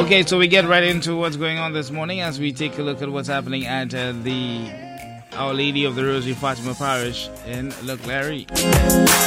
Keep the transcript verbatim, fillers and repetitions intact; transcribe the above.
Okay, so we get right into what's going on this morning as we take a look at what's happening at uh, the Our Lady of the Rosary Fatima Parish in Leclerc.